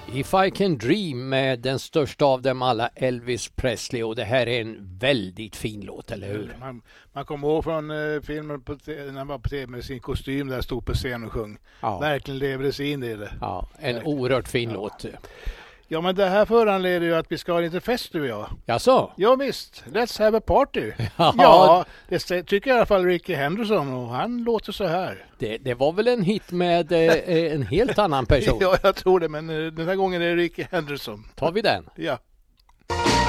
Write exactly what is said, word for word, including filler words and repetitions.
If I Can Dream med den största av dem alla, Elvis Presley, och det här är en väldigt fin låt, eller hur? Man, man kommer ihåg från uh, filmen på te- när han var på tv med sin kostym där, stod på scen och sjöng. Ja. Verkligen levde sig in i det. Ja, en Verkligen. oerhört fin Ja. låt. Ja, men det här föranleder ju att vi ska ha lite fest, du och jag. Jaså? Ja visst, let's have a party. Ja. Ja, det tycker i alla fall Ricky Henderson, och han låter så här. Det, det var väl en hit med eh, en helt annan person. Ja, jag tror det, men uh, den här gången är det Ricky Henderson. Tar vi den? Ja.